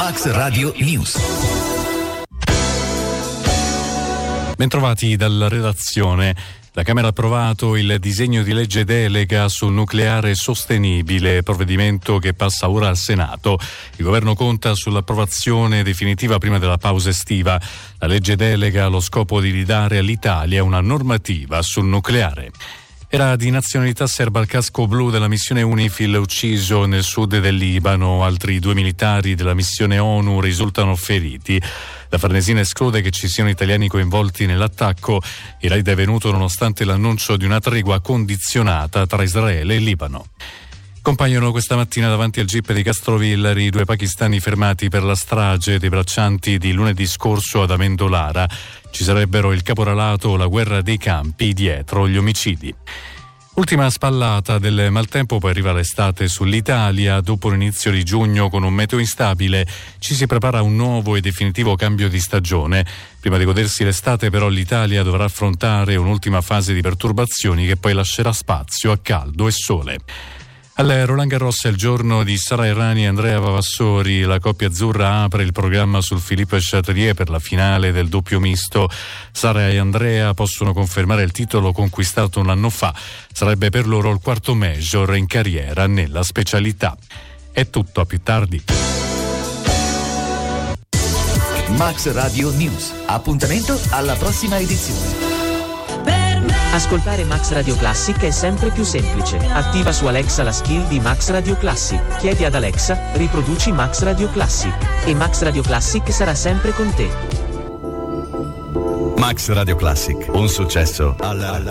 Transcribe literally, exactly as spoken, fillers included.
Max Radio News. Bentrovati dalla redazione. La Camera ha approvato il disegno di legge delega sul nucleare sostenibile, provvedimento che passa ora al Senato. Il governo conta sull'approvazione definitiva prima della pausa estiva. La legge delega ha lo scopo di ridare all'Italia una normativa sul nucleare. Era di nazionalità serba il casco blu della missione UNIFIL ucciso nel sud del Libano. Altri due militari della missione ONU risultano feriti. La Farnesina esclude che ci siano italiani coinvolti nell'attacco. Il raid è venuto nonostante l'annuncio di una tregua condizionata tra Israele e Libano. Compaiono questa mattina davanti al G I P di Castrovillari due pakistani fermati per la strage dei braccianti di lunedì scorso ad Amendolara. Ci sarebbero il caporalato o la guerra dei campi dietro gli omicidi. Ultima spallata del maltempo, poi arriva l'estate sull'Italia. Dopo l'inizio di giugno con un meteo instabile ci si prepara a un nuovo e definitivo cambio di stagione. Prima di godersi l'estate però l'Italia dovrà affrontare un'ultima fase di perturbazioni che poi lascerà spazio a caldo e sole. Al Roland Garros è il giorno di Sara Errani e Andrea Vavassori. La coppia azzurra apre il programma sul Philippe Chatrier per la finale del doppio misto. Sara e Andrea possono confermare il titolo conquistato un anno fa. Sarebbe per loro il quarto major in carriera nella specialità. È tutto, a più tardi. Max Radio News. Appuntamento alla prossima edizione. Ascoltare Max Radio Classic è sempre più semplice. Attiva su Alexa la skill di Max Radio Classic. Chiedi ad Alexa, riproduci Max Radio Classic. E Max Radio Classic sarà sempre con te. Max Radio Classic, un successo alla, alla